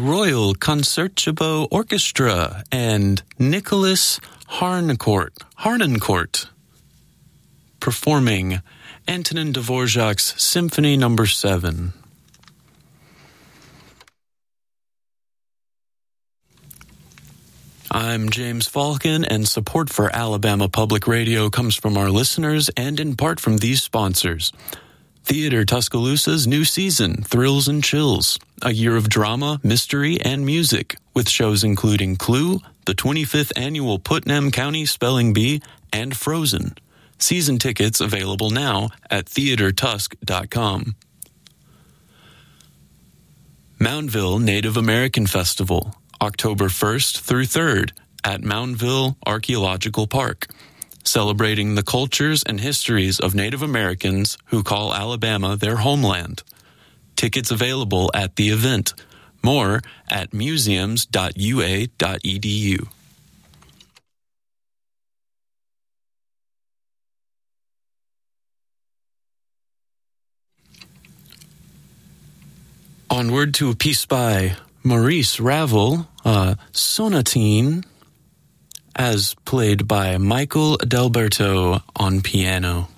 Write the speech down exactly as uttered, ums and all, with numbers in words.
Royal Concertgebouw Orchestra and Nicholas Harnoncourt, Harnoncourt performing Antonin Dvorak's Symphony Number seven. I'm James Falcon, and support for Alabama Public Radio comes from our listeners and in part from these sponsors. Theater Tuscaloosa's new season, Thrills and Chills, a year of drama, mystery, and music, with shows including Clue, the twenty-fifth Annual Putnam County Spelling Bee, and Frozen. Season tickets available now at theater tusk dot com. Moundville Native American Festival, October first through third at Moundville Archaeological Park, celebrating the cultures and histories of Native Americans who call Alabama their homeland. Tickets available at the event. More at museums dot u a dot e d u. Onward to a piece by Maurice Ravel, uh, Sonatine, as played by Michael Adalberto on piano.